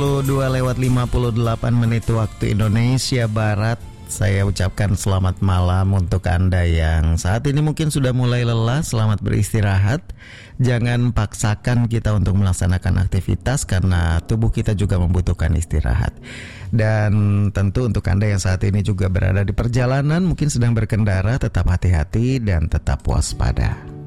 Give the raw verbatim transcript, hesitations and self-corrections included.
puluh dua lewat lima puluh delapan menit waktu Indonesia Barat. Saya ucapkan selamat malam untuk Anda yang saat ini mungkin sudah mulai lelah. Selamat beristirahat. Jangan paksakan kita untuk melaksanakan aktivitas karena tubuh kita juga membutuhkan istirahat. Dan tentu untuk Anda yang saat ini juga berada di perjalanan, mungkin sedang berkendara, tetap hati-hati dan tetap waspada.